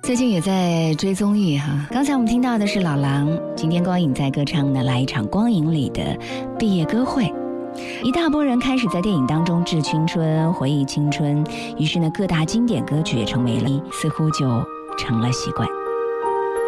最近也在追综艺哈，刚才我们听到的是老狼今天光影在歌唱的《来一场光影里的毕业歌会》，一大波人开始在电影当中致青春，回忆青春，于是呢，各大经典歌曲也成为了似乎就成了习惯。